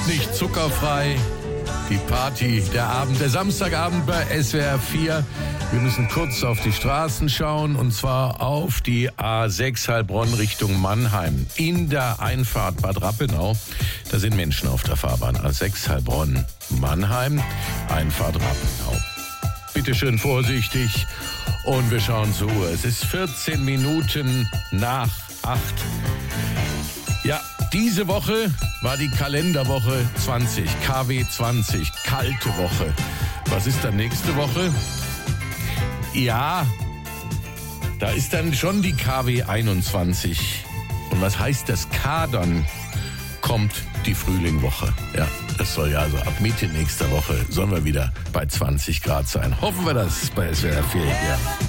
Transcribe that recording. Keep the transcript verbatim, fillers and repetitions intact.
und nicht zuckerfrei. Die Party, der Abend, der Samstagabend bei S W R vier. Wir müssen kurz auf die Straßen schauen, und zwar auf die A sechs Heilbronn Richtung Mannheim. In der Einfahrt Bad Rappenau, da sind Menschen auf der Fahrbahn. A sechs Heilbronn Mannheim, Einfahrt Rappenau. Bitte schön vorsichtig und wir schauen zur Uhr. Es ist vierzehn Minuten nach acht. Ja, diese Woche war die Kalenderwoche zwanzig, K W zwanzig, kalte Woche. Was ist dann nächste Woche? Ja, da ist dann schon die K W einundzwanzig. Und was heißt das K dann? Kommt die Frühlingwoche. Ja, das soll ja also ab Mitte nächster Woche sollen wir wieder bei zwanzig Grad sein. Hoffen wir das bei S W R vier. Ja.